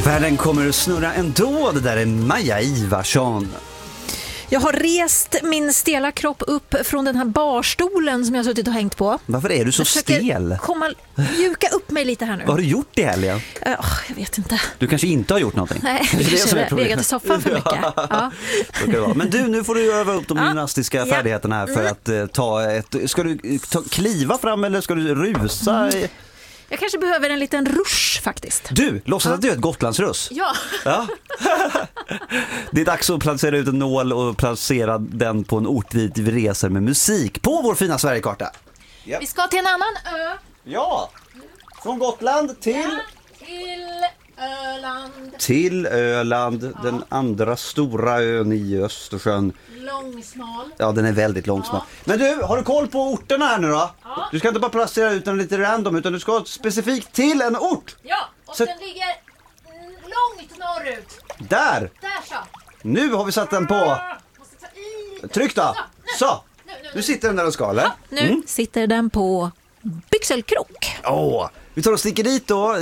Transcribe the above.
Världen kommer att snurra ändå. Det där är Maja Ivarsson. Jag har rest min stela kropp upp från den här barstolen som jag har suttit och hängt på. Varför är du så stel? Mjuka upp mig lite här nu. Vad har du gjort i helgen? Jag vet inte. Du kanske inte har gjort någonting. Nej, jag kanske legat i soffan för mycket. Ja. Men du, nu får du öva upp de gymnastiska färdigheterna här för att ta ett... Ska du kliva fram eller ska du rusa? Jag kanske behöver en liten rush faktiskt. Du, låtsas att du är ett Gotlandsruss. Ja. Det är dags att placera ut en nål och placera den på en ort dit vi reser med musik på vår fina Sverigekarta. Yep. Vi ska till en annan ö. Ja, från Gotland till Öland. Till Öland, den andra stora ön i Östersjön. Långsmal. Ja, den är väldigt långsmal. Men du, har du koll på orterna här nu då? Ja. Du ska inte bara placera ut den lite random, utan du ska specifikt till en ort. Ja, och den ligger långt norrut. Där så. Nu har vi satt den på. Tryck då. Så. Nu sitter den där och ska, eller? Nu sitter den på Byxelkrok. Vi tar och sticker dit då.